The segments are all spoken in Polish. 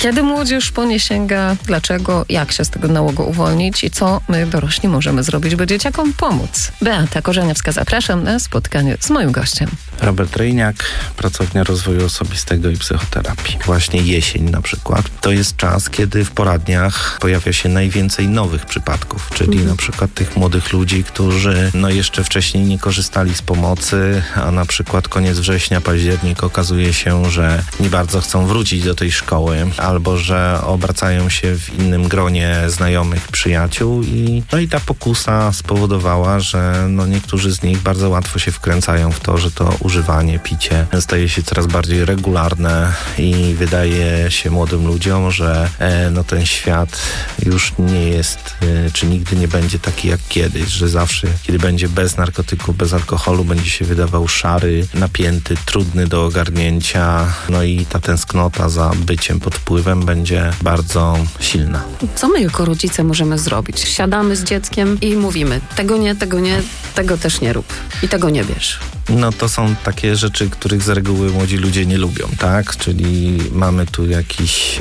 Kiedy młodzież po nie sięga? Dlaczego? Jak się z tego nałogu uwolnić? I co my, dorośli, możemy zrobić, by dzieciakom pomóc? Beata Korzeniowska, zapraszam na spotkanie z moim gościem. Robert Ryjniak, Pracownia Rozwoju Osobistego i Psychoterapii. Właśnie jesień na przykład. To jest czas, kiedy w poradniach pojawia się najwięcej nowych przypadków, czyli na przykład tych młodych ludzi, którzy jeszcze wcześniej nie korzystali z pomocy, a na przykład koniec września, październik okazuje się, że nie bardzo chcą wrócić do tej szkoły, albo że obracają się w innym gronie znajomych, przyjaciół i ta pokusa spowodowała, że niektórzy z nich bardzo łatwo się wkręcają w to, że to używanie, picie staje się coraz bardziej regularne i wydaje się młodym ludziom, że ten świat już nie jest, czy nigdy nie będzie taki jak kiedyś, że zawsze, kiedy będzie bez narkotyku, bez alkoholu, będzie się wydawał szary, napięty, trudny do ogarnięcia, i ta tęsknota za byciem pod wpływem będzie bardzo silna. Co my jako rodzice możemy zrobić? Siadamy z dzieckiem i mówimy, tego nie, tego też nie rób i tego nie bierz. To są takie rzeczy, których z reguły młodzi ludzie nie lubią, tak? Czyli mamy tu jakiś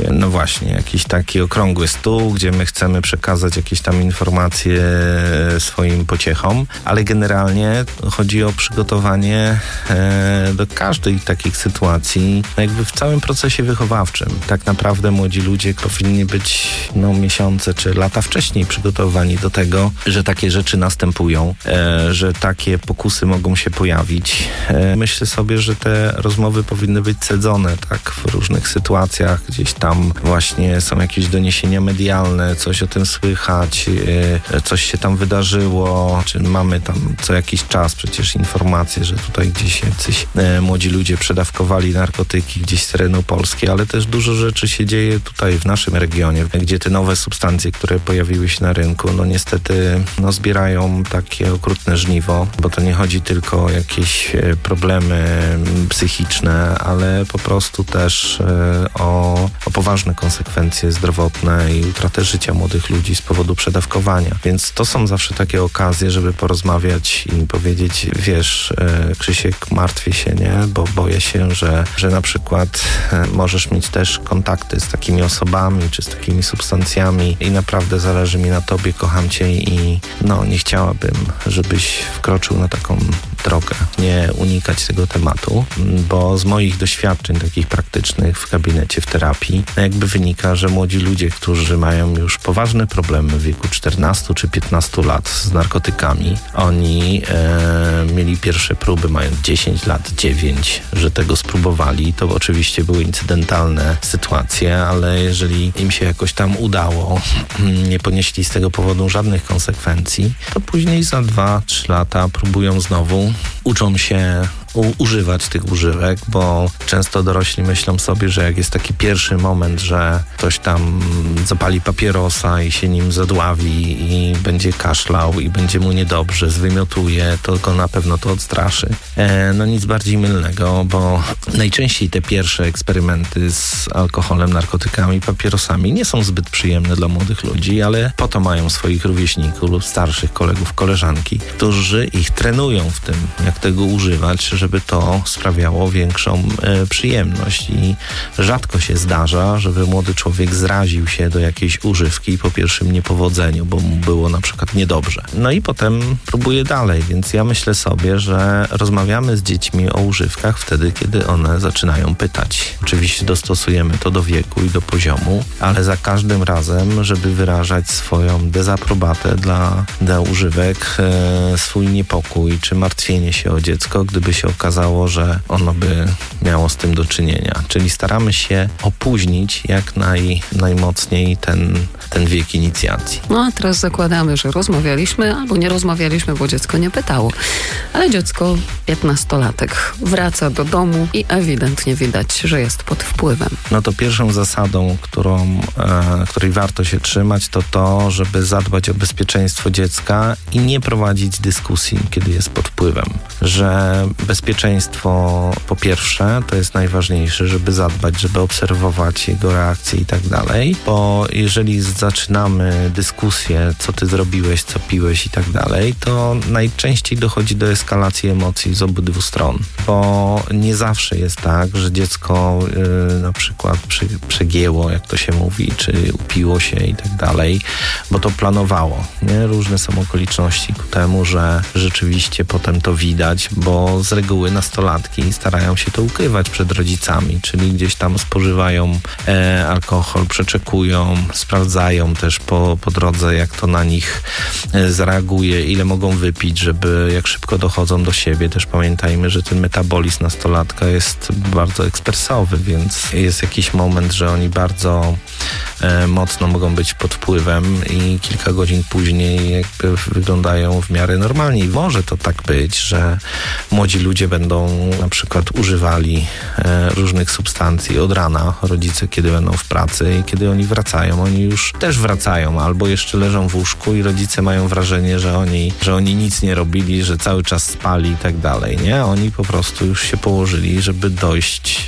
taki okrągły stół, gdzie my chcemy przekazać jakieś tam informacje swoim pociechom, ale generalnie chodzi o przygotowanie do każdej takich sytuacji, jakby w całym procesie wychowawczym. Tak naprawdę młodzi ludzie powinni być miesiące czy lata wcześniej przygotowani do tego, że takie rzeczy następują, że takie pokusy mogą się pojawić. Myślę sobie, że te rozmowy powinny być cedzone, tak, w różnych sytuacjach. Gdzieś tam właśnie są jakieś doniesienia medialne, coś o tym słychać, coś się tam wydarzyło, czy mamy tam co jakiś czas przecież informacje, że tutaj gdzieś jacyś młodzi ludzie przedawkowali narkotyki gdzieś z terenu Polski, ale też dużo rzeczy się dzieje tutaj w naszym regionie, gdzie te nowe substancje, które pojawiły się na rynku, niestety zbierają takie okrutne żniwo, bo to nie chodzi tylko o jakieś problemy psychiczne, ale po prostu też o poważne konsekwencje zdrowotne i utratę życia młodych ludzi z powodu przedawkowania. Więc to są zawsze takie okazje, żeby porozmawiać i powiedzieć, wiesz, Krzysiek, martwię się, nie? Bo boję się, że na przykład możesz mieć też kontakty z takimi osobami czy z takimi substancjami i naprawdę zależy mi na tobie, kocham cię i nie chciałabym, żebyś wkroczył na taką drogę. Nie unikać tego tematu, bo z moich doświadczeń takich praktycznych w gabinecie, w terapii, jakby wynika, że młodzi ludzie, którzy mają już poważne problemy w wieku 14 czy 15 lat z narkotykami, oni mieli pierwsze próby mając 10 lat, 9, że tego spróbowali. To oczywiście były incydentalne sytuacje, ale jeżeli im się jakoś tam udało, nie ponieśli z tego powodu żadnych konsekwencji, to później za 2-3 lata próbują znowu, uczą się używać tych używek, bo często dorośli myślą sobie, że jak jest taki pierwszy moment, że ktoś tam zapali papierosa i się nim zadławi i będzie kaszlał i będzie mu niedobrze, zwymiotuje, to go na pewno to odstraszy. Nic bardziej mylnego, bo najczęściej te pierwsze eksperymenty z alkoholem, narkotykami, papierosami nie są zbyt przyjemne dla młodych ludzi, ale po to mają swoich rówieśników lub starszych kolegów, koleżanki, którzy ich trenują w tym, jak tego używać, żeby to sprawiało większą przyjemność i rzadko się zdarza, żeby młody człowiek zraził się do jakiejś używki po pierwszym niepowodzeniu, bo mu było na przykład niedobrze. I potem próbuje dalej, więc ja myślę sobie, że rozmawiamy z dziećmi o używkach wtedy, kiedy one zaczynają pytać. Oczywiście dostosujemy to do wieku i do poziomu, ale za każdym razem, żeby wyrażać swoją dezaprobatę dla używek, swój niepokój czy martwienie się o dziecko, gdyby się okazało, że ono by miało z tym do czynienia. Czyli staramy się opóźnić jak najmocniej ten wiek inicjacji. A teraz zakładamy, że rozmawialiśmy albo nie rozmawialiśmy, bo dziecko nie pytało. Ale dziecko, 15-latek, wraca do domu i ewidentnie widać, że jest pod wpływem. To pierwszą zasadą, której warto się trzymać, to, żeby zadbać o bezpieczeństwo dziecka i nie prowadzić dyskusji, kiedy jest pod wpływem. Że bezpieczeństwo po pierwsze, to jest najważniejsze, żeby zadbać, żeby obserwować jego reakcje i tak dalej, bo jeżeli zaczynamy dyskusję, co ty zrobiłeś, co piłeś i tak dalej, to najczęściej dochodzi do eskalacji emocji z obydwu stron, bo nie zawsze jest tak, że dziecko na przykład przegięło, jak to się mówi, czy upiło się i tak dalej, bo to planowało, nie? Różne są okoliczności ku temu, że rzeczywiście potem to widać, bo z reguły nastolatki starają się to ukrywać przed rodzicami, czyli gdzieś tam spożywają alkohol, przeczekują, sprawdzają też po drodze, jak to na nich zareaguje, ile mogą wypić, żeby jak szybko dochodzą do siebie. Też pamiętajmy, że ten metabolizm nastolatka jest bardzo ekspresowy, więc jest jakiś moment, że oni bardzo mocno mogą być pod wpływem i kilka godzin później jakby wyglądają w miarę normalnie. I może to tak być, że młodzi ludzie będą na przykład używali różnych substancji od rana. Rodzice, kiedy będą w pracy i kiedy oni wracają, oni już też wracają albo jeszcze leżą w łóżku i rodzice mają wrażenie, że oni nic nie robili, że cały czas spali i tak dalej, nie? Oni po prostu już się położyli, żeby dojść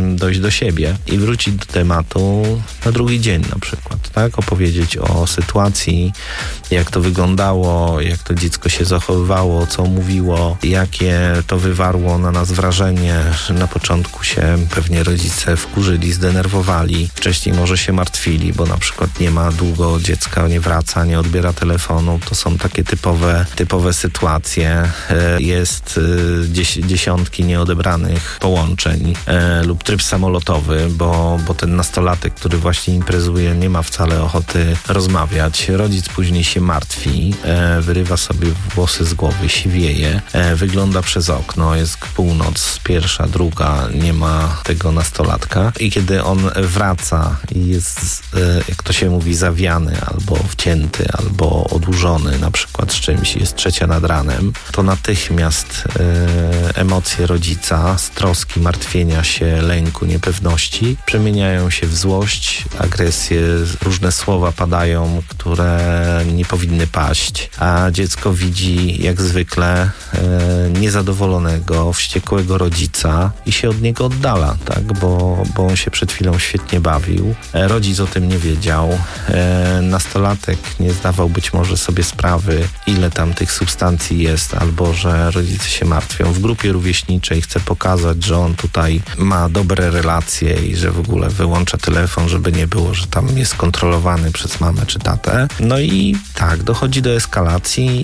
do siebie i wrócić do tematu na drugi dzień na przykład, tak? Opowiedzieć o sytuacji, jak to wyglądało, jak to dziecko się zachowywało, co mówiło, jakie to wywarło na nas wrażenie, że na początku się pewnie rodzice wkurzyli, zdenerwowali, wcześniej może się martwili, bo na przykład nie ma długo, dziecka nie wraca, nie odbiera telefonu, to są takie typowe sytuacje, jest dziesiątki nieodebranych połączeń lub tryb samolotowy, bo ten nastolatek, który właśnie imprezuje, nie ma wcale ochoty rozmawiać, rodzic później się martwi, wyrywa sobie włosy z głowy, siwieje, wygląda przez okno, jest północ, pierwsza, druga, nie ma tego nastolatka i kiedy on wraca i jest, jak to się mówi, zawiany albo wcięty, albo odłużony na przykład z czymś, jest 3 nad ranem, to natychmiast emocje rodzica z troski, martwienia się, lęku, niepewności przemieniają się w złość, agresję, różne słowa padają, które nie powinny paść, a dziecko widzi jak zwykle niezadowolonego, wściekłego rodzica i się od niego oddala, tak? Bo on się przed chwilą świetnie bawił. Rodzic o tym nie wiedział. Nastolatek nie zdawał być może sobie sprawy, ile tam tych substancji jest, albo że rodzice się martwią. W grupie rówieśniczej chce pokazać, że on tutaj ma dobre relacje i że w ogóle wyłącza telefon, żeby nie było, że tam jest kontrolowany przez mamę czy tatę. No i tak, dochodzi do eskalacji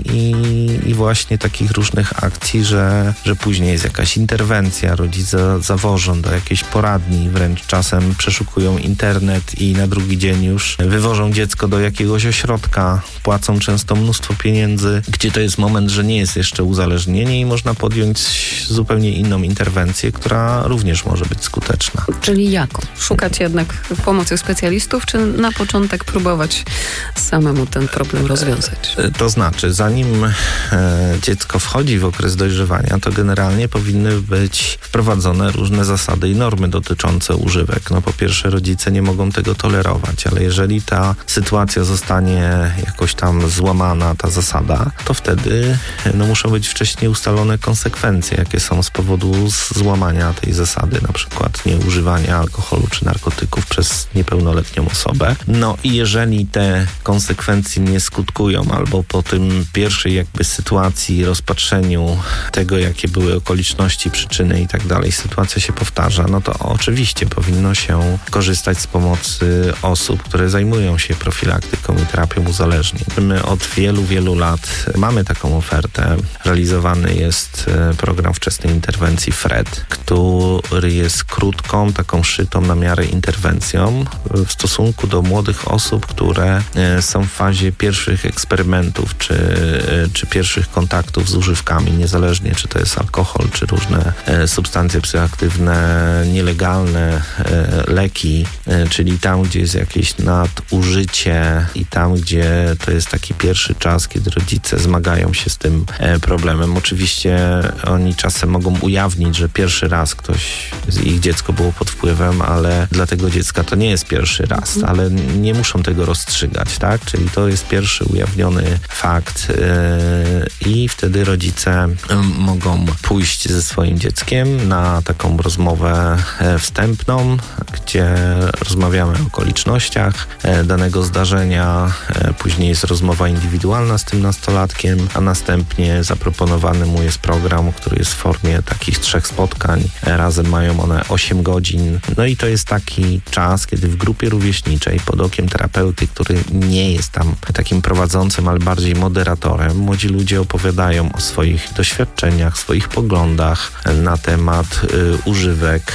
i właśnie takich różnych akcji, że później jest jakaś interwencja, rodzice zawożą do jakiejś poradni, wręcz czasem przeszukują internet i na drugi dzień już wywożą dziecko do jakiegoś ośrodka, płacą często mnóstwo pieniędzy, gdzie to jest moment, że nie jest jeszcze uzależnienie i można podjąć zupełnie inną interwencję, która również może być skuteczna. Czyli jaką? Szukać jednak pomocy specjalistów, czy na początek próbować samemu ten problem rozwiązać? To znaczy, zanim dziecko wchodzi w okres dojrzewania, to generalnie powinny być wprowadzone różne zasady i normy dotyczące używek. No po pierwsze, rodzice nie mogą tego tolerować, ale jeżeli ta sytuacja zostanie jakoś tam złamana, ta zasada, to wtedy muszą być wcześniej ustalone konsekwencje, jakie są z powodu złamania tej zasady, na przykład nieużywania alkoholu czy narkotyków przez niepełnoletnią osobę. No i jeżeli te konsekwencje nie skutkują, albo po tym pierwszej jakby sytuacji, rozpatrzeniu tego, jakie były okoliczności, przyczyny i tak dalej, sytuacja się powtarza, no to oczywiście powinno się korzystać z pomocy osób, które zajmują się profilaktyką i terapią uzależnień. My od wielu lat mamy taką ofertę. Realizowany jest program wczesnej interwencji FRED, który jest krótką, taką szytą na miarę interwencją w stosunku do młodych osób, które są w fazie pierwszych eksperymentów czy pierwszych kontaktów z używkami, niezależnie czy to jest alkohol, czy różne substancje psychoaktywne, nielegalne leki, czyli tam, gdzie jest jakieś nadużycie i tam, gdzie to jest taki pierwszy czas, kiedy rodzice zmagają się z tym problemem. Oczywiście oni czasem mogą ujawnić, że pierwszy raz ich dziecko było pod wpływem, ale dla tego dziecka to nie jest pierwszy raz, ale nie muszą tego rozstrzygać, tak? Czyli to jest pierwszy ujawniony fakt i wtedy rodzice mogą pójść ze swoim dzieckiem na taką rozmowę wstępną, gdzie rozmawiamy o okolicznościach danego zdarzenia. Później jest rozmowa indywidualna z tym nastolatkiem, a następnie zaproponowany mu jest program, który jest w formie takich 3 spotkań. Razem mają one 8 godzin. No i to jest taki czas, kiedy w grupie rówieśniczej pod okiem terapeuty, który nie jest tam takim prowadzącym, ale bardziej moderatorem, młodzi ludzie opowiadają o swoich doświadczeniach, swoich poglądach na temat używek,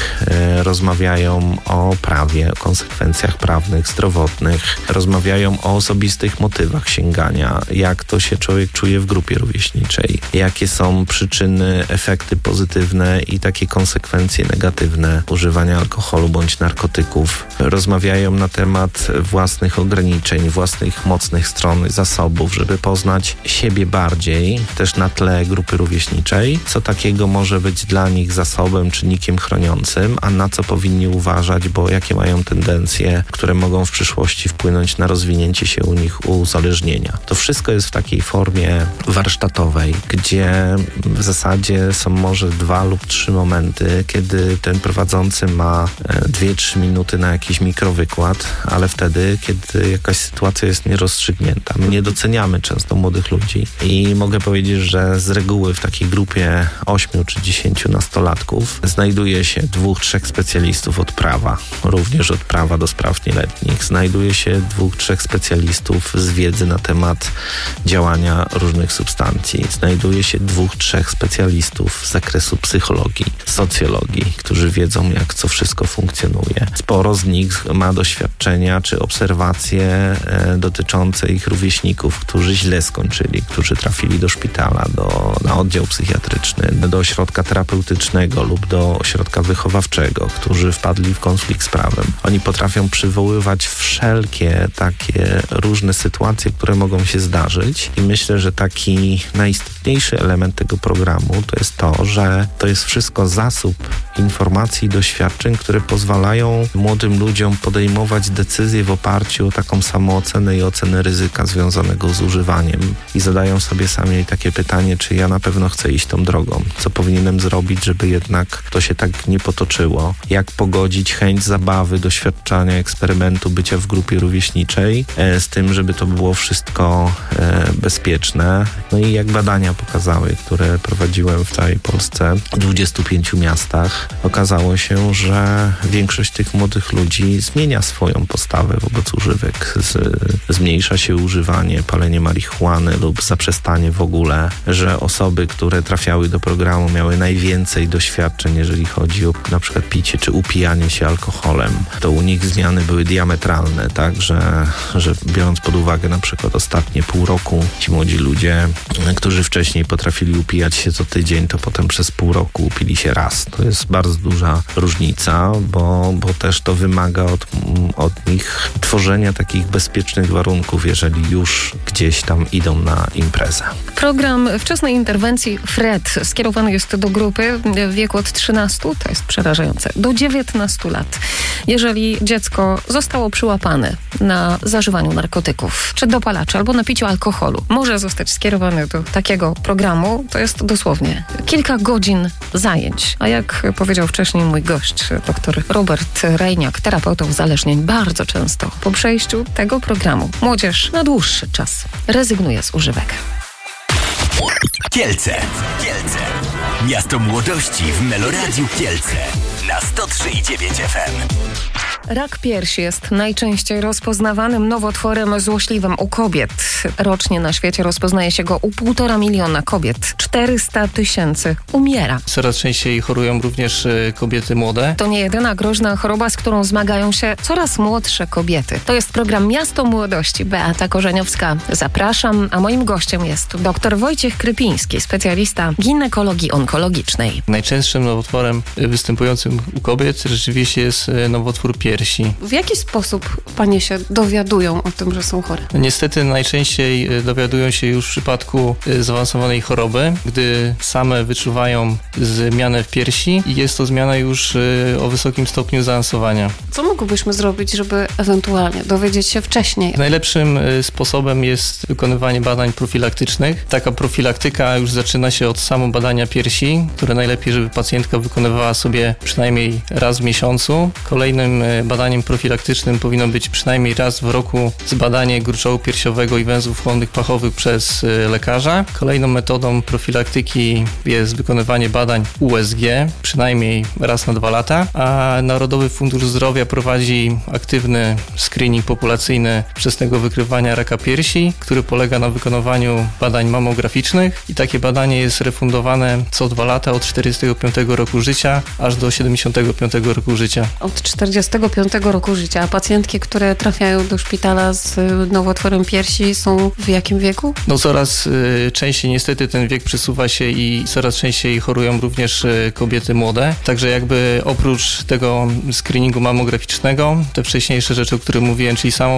rozmawiają o prawie, o konsekwencjach prawnych, zdrowotnych, rozmawiają o osobistych motywach sięgania, jak to się człowiek czuje w grupie rówieśniczej, jakie są przyczyny, efekty pozytywne i takie konsekwencje negatywne używania alkoholu bądź narkotyków. Rozmawiają na temat własnych ograniczeń, własnych mocnych stron, zasobów, żeby poznać siebie bardziej, też na tle grupy rówieśniczej, co takiego może być dla nich zasobem, czynnikiem chroniącym, a na co powinni uważać, bo jakie mają tendencje, które mogą w przyszłości wpłynąć na rozwinięcie się u nich uzależnienia. To wszystko jest w takiej formie warsztatowej, gdzie w zasadzie są może 2 lub 3 momenty, kiedy ten prowadzący ma 2-3 minuty na jakiś mikrowykład, ale wtedy, kiedy jakaś sytuacja jest nierozstrzygnięta. My nie doceniamy często młodych ludzi i mogę powiedzieć, że z reguły w takiej grupie 8 czy 10 nastolatków znajduje się 2-3 specjalistów od prawa, również od prawa do spraw nieletnich. Znajduje się 2-3 specjalistów z wiedzy na temat działania różnych substancji. Znajduje się 2-3 specjalistów z zakresu psychologii, socjologii, którzy wiedzą, jak co wszystko funkcjonuje. Sporo z nich ma doświadczenia czy obserwacje dotyczące ich rówieśników, którzy źle skończyli, którzy trafili do szpitala, na oddział psychiatryczny, do ośrodka terapeutycznego lub do ośrodka wychowawczego, którzy wpadli w konflikt z prawem. Oni potrafią przywoływać wszelkie takie różne sytuacje, które mogą się zdarzyć i myślę, że taki najistotniejszy element tego programu to jest to, że to jest wszystko zasób informacji i doświadczeń, które pozwalają młodym ludziom podejmować decyzje w oparciu o taką samoocenę i ocenę ryzyka związanego z używaniem i zadają sobie sami takie pytanie, czy ja na pewno chcę iść tą drogą, co powinienem zrobić, żeby jednak to się tak nie potoczyło, jak pogodzić chęć zabawy, doświadczania, eksperymentu, bycia w grupie rówieśniczej z tym, żeby to było wszystko bezpieczne. No i jak badania pokazały, które prowadziłem w całej Polsce, w 25 miastach, okazało się, że większość tych młodych ludzi zmienia swoją postawę wobec używek. Zmniejsza się używanie, palenie marihuany lub zaprzestanie w ogóle, że osoby, które trafiały do programu, miały najwięcej doświadczeń, jeżeli chodzi o na przykład picie czy upijanie się alkoholem. To u nich zmiany były diametralne, tak, że biorąc pod uwagę na przykład ostatnie pół roku, ci młodzi ludzie, którzy wcześniej potrafili upijać się co tydzień, to potem przez pół roku upili się raz. To jest bardzo duża różnica, bo też to wymaga od nich tworzenia takich bezpiecznych warunków, jeżeli już gdzieś tam idą na imprezę. Program wczesnej interwencji FRED skierowany jest do grupy w wieku od 13, to jest przerażające, do 19 lat. Jeżeli dziecko zostało przyłapane na zażywaniu narkotyków, czy dopalaczy, albo na piciu alkoholu, może zostać skierowany do takiego programu, to jest dosłownie kilka godzin zajęć. A jak powiedział wcześniej mój gość, dr Robert Rejniak, terapeuta uzależnień, bardzo często po przejściu tego programu młodzież na dłuższy czas rezygnuje z używek. Kielce. Miasto młodości w Meloradiu Kielce na 103,9 FM. Rak piersi jest najczęściej rozpoznawanym nowotworem złośliwym u kobiet. Rocznie na świecie rozpoznaje się go u 1,5 miliona kobiet. 400 000 umiera. Coraz częściej chorują również kobiety młode. To nie jedyna groźna choroba, z którą zmagają się coraz młodsze kobiety. To jest program Miasto Młodości. Beata Korzeniowska. Zapraszam, a moim gościem jest dr Wojciech Krypiński, specjalista ginekologii onkologicznej. Najczęstszym nowotworem występującym u kobiet rzeczywiście jest nowotwór piersi. piersi. W jaki sposób panie się dowiadują o tym, że są chore? Niestety najczęściej dowiadują się już w przypadku zaawansowanej choroby, gdy same wyczuwają zmianę w piersi i jest to zmiana już o wysokim stopniu zaawansowania. Co mogłybyśmy zrobić, żeby ewentualnie dowiedzieć się wcześniej? Najlepszym sposobem jest wykonywanie badań profilaktycznych. Taka profilaktyka już zaczyna się od samobadania piersi, które najlepiej, żeby pacjentka wykonywała sobie przynajmniej raz w miesiącu. Kolejnym badaniem profilaktycznym powinno być przynajmniej raz w roku zbadanie gruczołu piersiowego i węzłów chłonnych pachowych przez lekarza. Kolejną metodą profilaktyki jest wykonywanie badań USG przynajmniej raz na 2 lata, a Narodowy Fundusz Zdrowia prowadzi aktywny screening populacyjny wczesnego wykrywania raka piersi, który polega na wykonywaniu badań mammograficznych i takie badanie jest refundowane co 2 lata od 45 roku życia aż do 75 roku życia. Od 45 roku życia, a pacjentki, które trafiają do szpitala z nowotworem piersi, są w jakim wieku? No coraz częściej niestety ten wiek przesuwa się i coraz częściej chorują również kobiety młode. Także jakby oprócz tego screeningu mammograficznego, te wcześniejsze rzeczy, o których mówiłem, czyli samo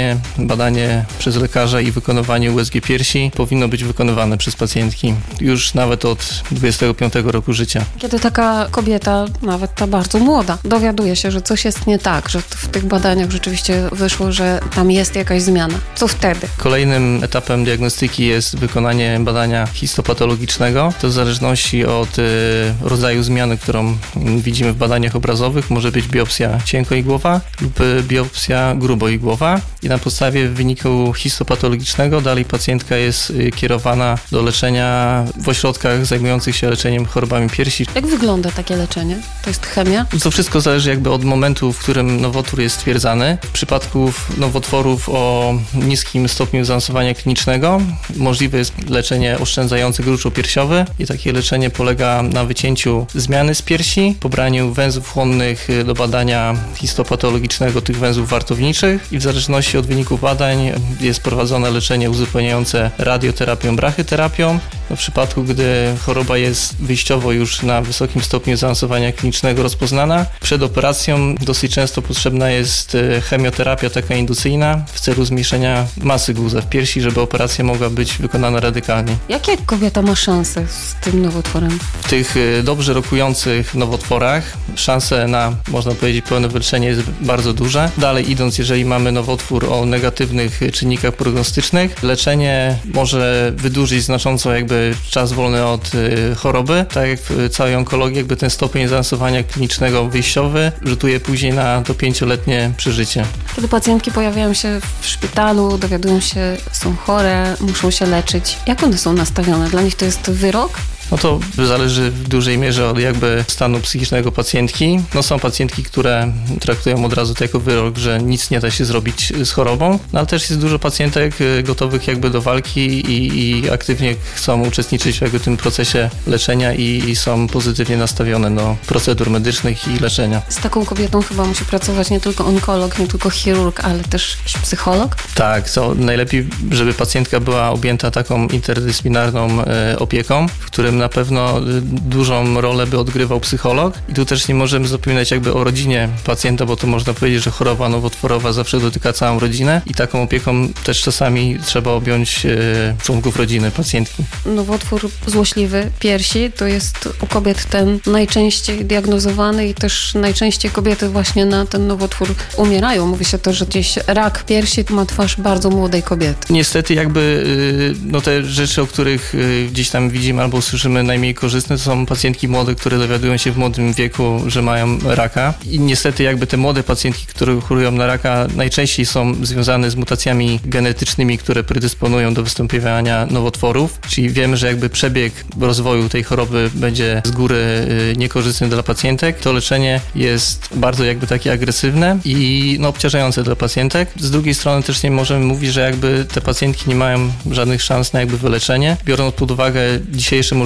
badanie przez lekarza i wykonywanie USG piersi powinno być wykonywane przez pacjentki już nawet od 25 roku życia. Kiedy taka kobieta, nawet ta bardzo młoda, dowiaduje się, że coś jest nie tak, że w tych badaniach rzeczywiście wyszło, że tam jest jakaś zmiana. Co wtedy? Kolejnym etapem diagnostyki jest wykonanie badania histopatologicznego. To w zależności od rodzaju zmiany, którą widzimy w badaniach obrazowych, może być biopsja cienkoigłowa lub biopsja gruboigłowa i na podstawie wyniku histopatologicznego dalej pacjentka jest kierowana do leczenia w ośrodkach zajmujących się leczeniem chorobami piersi. Jak wygląda takie leczenie? To jest chemia? To wszystko zależy jakby od momentu, w którym nowotwór jest stwierdzany. W przypadku nowotworów o niskim stopniu zaawansowania klinicznego możliwe jest leczenie oszczędzające gruczoł piersiowy i takie leczenie polega na wycięciu zmiany z piersi, pobraniu węzłów chłonnych do badania histopatologicznego tych węzłów wartowniczych i w zależności od wyników badań jest prowadzone leczenie uzupełniające radioterapią, brachyterapią. W przypadku, gdy choroba jest wyjściowo już na wysokim stopniu zaawansowania klinicznego rozpoznana, przed operacją dosyć często potrzebna jest chemioterapia taka inducyjna w celu zmniejszenia masy guza w piersi, żeby operacja mogła być wykonana radykalnie. Jakie kobieta ma szanse z tym nowotworem? W tych dobrze rokujących nowotworach szanse na, można powiedzieć, pełne wyleczenie jest bardzo duże. Dalej idąc, jeżeli mamy nowotwór o negatywnych czynnikach prognostycznych, leczenie może wydłużyć znacząco jakby czas wolny od choroby. Tak jak w całej onkologii, jakby ten stopień zaawansowania klinicznego wyjściowy rzutuje później na to 5-letnie przeżycie. Kiedy pacjentki pojawiają się w szpitalu, dowiadują się, są chore, muszą się leczyć, jak one są nastawione? Dla nich to jest wyrok? No to zależy w dużej mierze od jakby stanu psychicznego pacjentki. No są pacjentki, które traktują od razu to jako wyrok, że nic nie da się zrobić z chorobą, no ale też jest dużo pacjentek gotowych jakby do walki i aktywnie chcą uczestniczyć w jakby tym procesie leczenia i są pozytywnie nastawione do procedur medycznych i leczenia. Z taką kobietą chyba musi pracować nie tylko onkolog, nie tylko chirurg, ale też jakiś psycholog? Tak, to najlepiej, żeby pacjentka była objęta taką interdyscyplinarną opieką, w którym na pewno dużą rolę by odgrywał psycholog i tu też nie możemy zapominać jakby o rodzinie pacjenta, bo tu można powiedzieć, że choroba nowotworowa zawsze dotyka całą rodzinę i taką opieką też czasami trzeba objąć członków rodziny pacjentki. Nowotwór złośliwy piersi to jest u kobiet ten najczęściej diagnozowany i też najczęściej kobiety właśnie na ten nowotwór umierają. Mówi się też, że gdzieś rak piersi ma twarz bardzo młodej kobiety. Niestety jakby no te rzeczy, o których gdzieś tam widzimy albo słyszymy najmniej korzystne, to są pacjentki młode, które dowiadują się w młodym wieku, że mają raka i niestety jakby te młode pacjentki, które chorują na raka najczęściej są związane z mutacjami genetycznymi, które predysponują do występowania nowotworów, czyli wiemy, że jakby przebieg rozwoju tej choroby będzie z góry niekorzystny dla pacjentek. To leczenie jest bardzo jakby takie agresywne i no, obciążające dla pacjentek. Z drugiej strony też nie możemy mówić, że jakby te pacjentki nie mają żadnych szans na jakby wyleczenie, biorąc pod uwagę dzisiejsze możliwości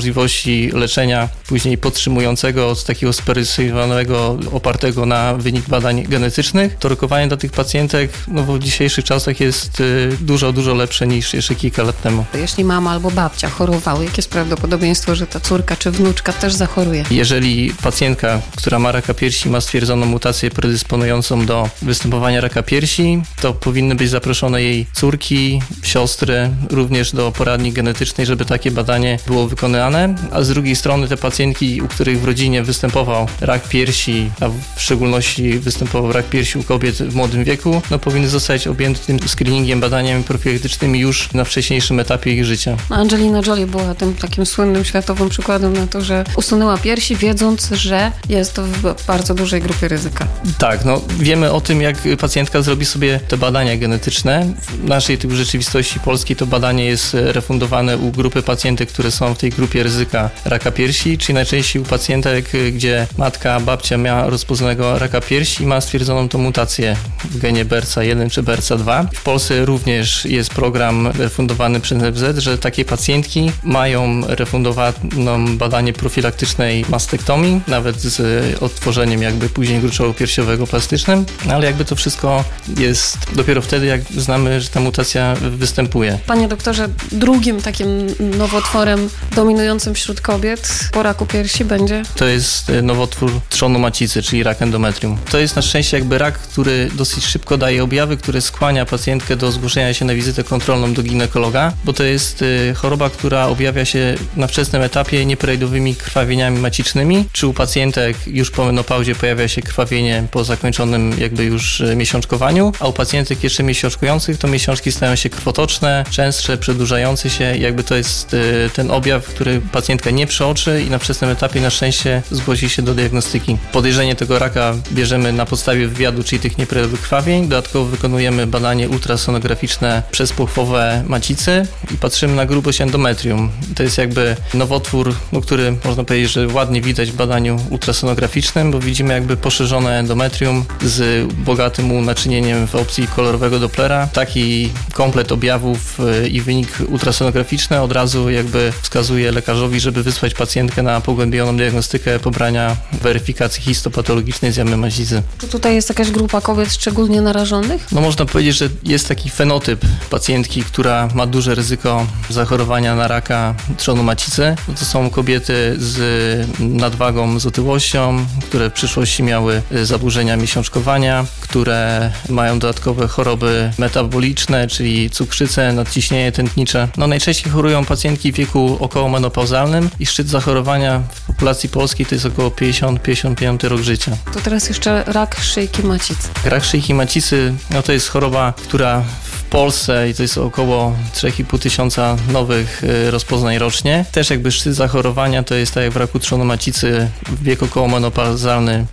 możliwości leczenia później podtrzymującego, takiego spersonalizowanego, opartego na wynik badań genetycznych, to rokowanie dla tych pacjentek w dzisiejszych czasach jest dużo, dużo lepsze niż jeszcze kilka lat temu. Jeśli mama albo babcia chorowały, jakie jest prawdopodobieństwo, że ta córka czy wnuczka też zachoruje? Jeżeli pacjentka, która ma raka piersi, ma stwierdzoną mutację predysponującą do występowania raka piersi, to powinny być zaproszone jej córki, siostry, również do poradni genetycznej, żeby takie badanie było wykonane, a z drugiej strony te pacjentki, u których w rodzinie występował rak piersi, a w szczególności występował rak piersi u kobiet w młodym wieku, powinny zostać objęte tym screeningiem, badaniami profilaktycznymi już na wcześniejszym etapie ich życia. Angelina Jolie była tym takim słynnym światowym przykładem na to, że usunęła piersi, wiedząc, że jest to w bardzo dużej grupie ryzyka. Tak, wiemy o tym, jak pacjentka zrobi sobie te badania genetyczne. W naszej tu rzeczywistości polskiej to badanie jest refundowane u grupy pacjentek, które są w tej grupie ryzyka raka piersi, czyli najczęściej u pacjentek, gdzie matka, babcia miała rozpoznanego raka piersi i ma stwierdzoną tą mutację w genie BRCA1 czy BRCA2. W Polsce również jest program refundowany przez NFZ, że takie pacjentki mają refundowaną badanie profilaktycznej mastektomii, nawet z odtworzeniem jakby później gruczołu piersiowego plastycznym, ale jakby to wszystko jest dopiero wtedy, jak znamy, że ta mutacja występuje. Panie doktorze, drugim takim nowotworem dominującym wśród kobiet po raku piersi będzie? To jest nowotwór trzonu macicy, czyli rak endometrium. To jest na szczęście jakby rak, który dosyć szybko daje objawy, które skłania pacjentkę do zgłoszenia się na wizytę kontrolną do ginekologa, bo to jest choroba, która objawia się na wczesnym etapie nieperiodowymi krwawieniami macicznymi. Czy u pacjentek już po menopauzie pojawia się krwawienie po zakończonym jakby już miesiączkowaniu, a u pacjentek jeszcze miesiączkujących to miesiączki stają się krwotoczne, częstsze, przedłużające się. Jakby to jest ten objaw, który pacjentka nie przeoczy i na wczesnym etapie na szczęście zgłosi się do diagnostyki. Podejrzenie tego raka bierzemy na podstawie wywiadu, czyli tych nieperiodowych krwawień. Dodatkowo wykonujemy badanie ultrasonograficzne przezpochwowe macicy i patrzymy na grubość endometrium. To jest jakby nowotwór, który można powiedzieć, że ładnie widać w badaniu ultrasonograficznym, bo widzimy jakby poszerzone endometrium z bogatym naczynieniem w opcji kolorowego Dopplera. Taki komplet objawów i wynik ultrasonograficzny od razu jakby wskazuje lekarzowi, żeby wysłać pacjentkę na pogłębioną diagnostykę pobrania weryfikacji histopatologicznej z jamy macicy. Czy tutaj jest jakaś grupa kobiet szczególnie narażonych? Można powiedzieć, że jest taki fenotyp pacjentki, która ma duże ryzyko zachorowania na raka trzonu macicy. To są kobiety z nadwagą, z otyłością, które w przyszłości miały zaburzenia miesiączkowania, które mają dodatkowe choroby metaboliczne, czyli cukrzycę, nadciśnienie tętnicze. Najczęściej chorują pacjentki w wieku okołomenopauzalnym i szczyt zachorowania w populacji polskiej to jest około 50-55 rok życia. To teraz jeszcze rak szyjki macicy. Rak szyjki macicy to jest choroba, która w Polsce i to jest około 3,5 tysiąca nowych rozpoznań rocznie. Też jakby szczyt zachorowania to jest tak jak w raku trzonu macicy w wieku okołomenopauzalny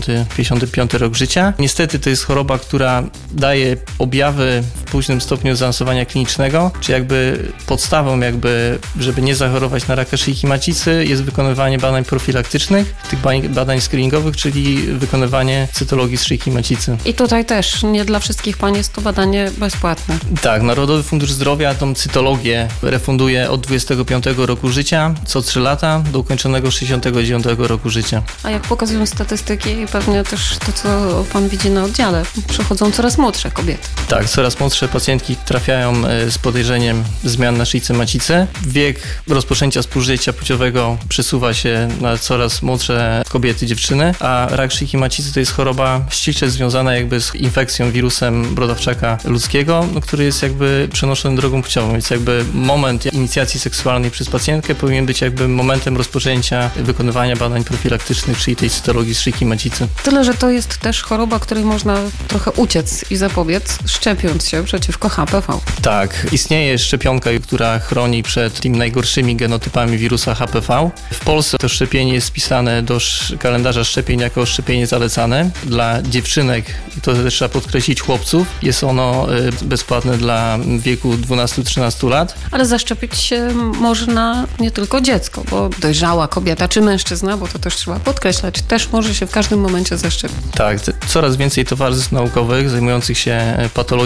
50-55 rok życia. Niestety to jest choroba, która daje objawy w późnym stopniu zaawansowania klinicznego, czy jakby podstawą żeby nie zachorować na raka szyjki macicy jest wykonywanie badań profilaktycznych, tych badań screeningowych, czyli wykonywanie cytologii z szyjki macicy. I tutaj też nie dla wszystkich pań jest to badanie bezpłatne. Tak, Narodowy Fundusz Zdrowia tą cytologię refunduje od 25 roku życia, co 3 lata, do ukończonego 69 roku życia. A jak pokazują statystyki i pewnie też to, co pan widzi na oddziale, przychodzą coraz młodsze kobiety. Tak, coraz młodsze pacjentki trafiają z podejrzeniem zmian na szyjce macicy. Wiek rozpoczęcia współżycia płciowego przesuwa się na coraz młodsze kobiety, dziewczyny, a rak szyjki macicy to jest choroba ściśle związana jakby z infekcją wirusem brodawczaka ludzkiego, który jest jakby przenoszony drogą płciową, więc jakby moment inicjacji seksualnej przez pacjentkę powinien być jakby momentem rozpoczęcia wykonywania badań profilaktycznych, czyli tej cytologii z szyjki macicy. Tyle, że to jest też choroba, której można trochę uciec i zapobiec, szczepiąc się przeciwko HPV. Tak, istnieje szczepionka, która chroni przed tymi najgorszymi genotypami wirusa HPV. W Polsce to szczepienie jest wpisane do kalendarza szczepień jako szczepienie zalecane. Dla dziewczynek, i to też trzeba podkreślić, chłopców, jest ono bezpłatne dla wieku 12-13 lat. Ale zaszczepić się można nie tylko dziecko, bo dojrzała kobieta czy mężczyzna, bo to też trzeba podkreślać, też może się w każdym momencie zaszczepić. Tak, coraz więcej towarzystw naukowych zajmujących się patologią szyjki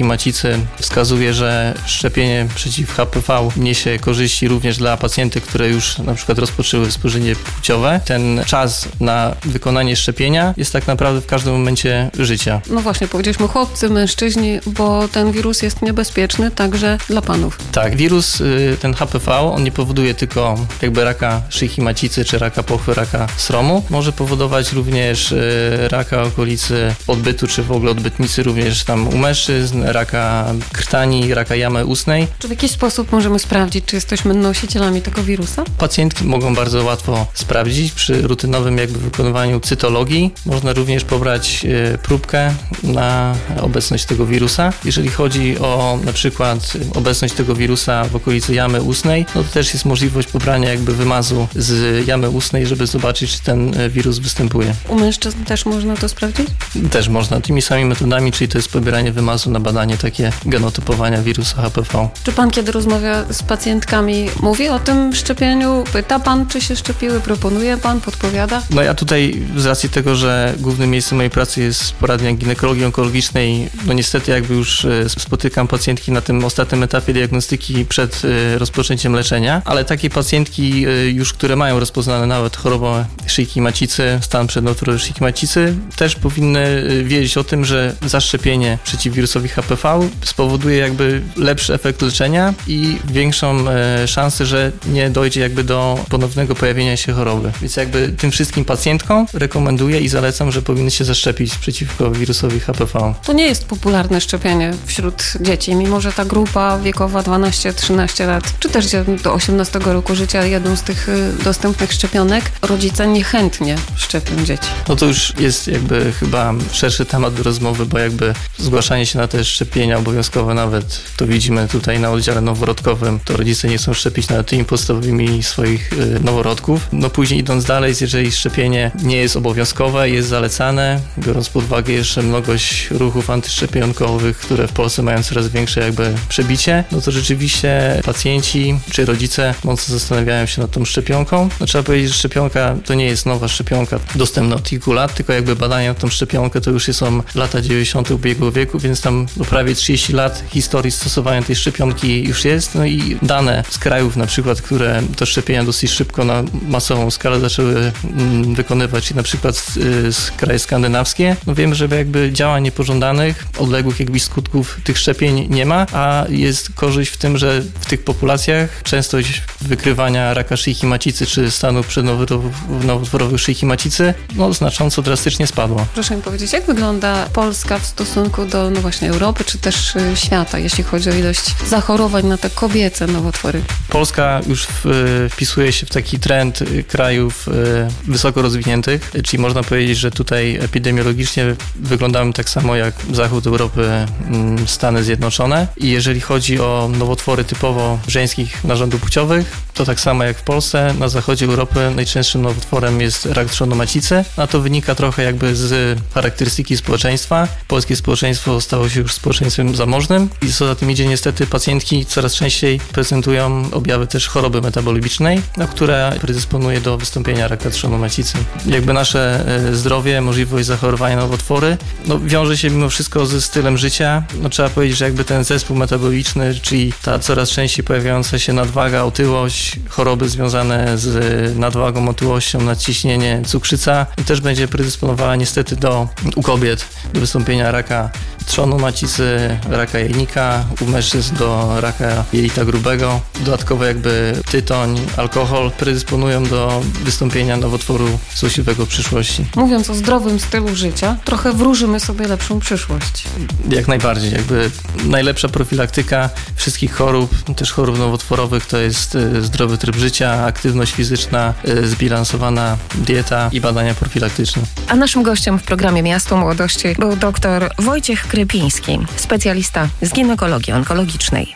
macicy wskazuje, że szczepienie przeciw HPV niesie korzyści również dla pacjentów, które już na przykład rozpoczęły współżycie płciowe. Ten czas na wykonanie szczepienia jest tak naprawdę w każdym momencie życia. No właśnie, powiedzieliśmy chłopcy, mężczyźni, bo ten wirus jest niebezpieczny także dla panów. Tak, wirus, ten HPV, on nie powoduje tylko jakby raka szyjki macicy, czy raka pochwy, raka sromu. Może powodować również raka okolicy odbytu, czy w ogóle odbytnicy, również tam u mężczyzn, raka krtani, raka jamy ustnej. Czy w jakiś sposób możemy sprawdzić, czy jesteśmy nosicielami tego wirusa? Pacjentki mogą bardzo łatwo sprawdzić przy rutynowym jakby wykonywaniu cytologii. Można również pobrać próbkę na obecność tego wirusa. Jeżeli chodzi o na przykład obecność tego wirusa w okolicy jamy ustnej, no to też jest możliwość pobrania jakby wymazu z jamy ustnej, żeby zobaczyć, czy ten wirus występuje. U mężczyzn też można to sprawdzić? Też można, tymi samymi metodami, czyli to jest pobieranie wymazu na badanie takie genotypowania wirusa HPV. Czy pan, kiedy rozmawia z pacjentkami, mówi o tym szczepieniu? Pyta pan, czy się szczepiły? Proponuje pan? Podpowiada? No ja tutaj z racji tego, że głównym miejscem mojej pracy jest poradnia ginekologii onkologicznej, no niestety jakby już spotykam pacjentki na tym ostatnim etapie diagnostyki przed rozpoczęciem leczenia, ale takie pacjentki już, które mają rozpoznane nawet chorobę szyjki macicy, stan przednowotworowy szyjki macicy, też powinny wiedzieć o tym, że zaszczepienie przeciw wirusowi HPV spowoduje jakby lepszy efekt leczenia i większą szansę, że nie dojdzie jakby do ponownego pojawienia się choroby. Więc jakby tym wszystkim pacjentkom rekomenduję i zalecam, że powinny się zaszczepić przeciwko wirusowi HPV. To nie jest popularne szczepienie wśród dzieci, mimo że ta grupa wiekowa 12-13 lat, czy też do 18 roku życia jedną z tych dostępnych szczepionek, rodzice niechętnie szczepią dzieci. No to już jest jakby chyba szerszy temat do rozmowy, bo jakby zgłaszanie się na te szczepienia obowiązkowe, nawet to widzimy tutaj na oddziale noworodkowym, to rodzice nie chcą szczepić nawet tymi podstawowymi swoich noworodków. No później idąc dalej, jeżeli szczepienie nie jest obowiązkowe, jest zalecane, biorąc pod uwagę jeszcze mnogość ruchów antyszczepionkowych, które w Polsce mają coraz większe jakby przebicie, no to rzeczywiście pacjenci czy rodzice mocno zastanawiają się nad tą szczepionką. No trzeba powiedzieć, że szczepionka to nie jest nowa szczepionka dostępna od kilku lat, tylko jakby badania nad tą szczepionkę to już są lata 90. ubiegłego wieku, więc tam prawie 30 lat historii stosowania tej szczepionki już jest. No i dane z krajów na przykład, które to szczepienia dosyć szybko na masową skalę zaczęły wykonywać, czyli na przykład kraje skandynawskie, no wiemy, że jakby działań niepożądanych, odległych jakby skutków tych szczepień nie ma, a jest korzyść w tym, że w tych populacjach częstość wykrywania raka szyjki macicy czy stanu przednowotworowych szyjki macicy no znacząco drastycznie spadła. Proszę mi powiedzieć, jak wygląda Polska w stosunku do no właśnie Europy czy też świata, jeśli chodzi o ilość zachorowań na te kobiece nowotwory? Polska już wpisuje się w taki trend krajów wysoko rozwiniętych, czyli można powiedzieć, że tutaj epidemiologicznie wyglądamy tak samo jak zachód Europy, Stany Zjednoczone i jeżeli chodzi o nowotwory typowo żeńskich narządów płciowych, to tak samo jak w Polsce, na zachodzie Europy najczęstszym nowotworem jest rak trzonu macicy, a to wynika trochę jakby z charakterystyki społeczeństwa. Polskie społeczeństwo stało się już społeczeństwem zamożnym i co za tym idzie niestety pacjentki coraz częściej prezentują objawy też choroby metabolicznej, która predysponuje do wystąpienia raka trzonu macicy. Jakby nasze zdrowie, możliwość zachorowania na nowotwory, no wiąże się mimo wszystko ze stylem życia. No trzeba powiedzieć, że jakby ten zespół metaboliczny, czyli ta coraz częściej pojawiająca się nadwaga, otyłość, choroby związane z nadwagą, otyłością, nadciśnienie, cukrzyca, też będzie predysponowała niestety u kobiet do wystąpienia raka trzonu macicy, raka jajnika, u mężczyzn do raka jelita grubego. Dodatkowo jakby tytoń, alkohol predysponują do wystąpienia nowotworu złośliwego w przyszłości. Mówiąc o zdrowym stylu życia, trochę wróżymy sobie lepszą przyszłość. Jak najbardziej. Jakby najlepsza profilaktyka wszystkich chorób, też chorób nowotworowych, to jest zdrowy tryb życia, aktywność fizyczna, zbilansowana dieta i badania profilaktyczne. A naszym gościem w programie Miasto Młodości był dr Wojciech Krypiński, specjalista z ginekologii onkologicznej.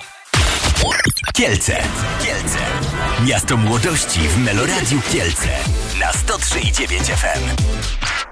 Kielce. Miasto Młodości w Meloradiu Kielce na 103,9 FM.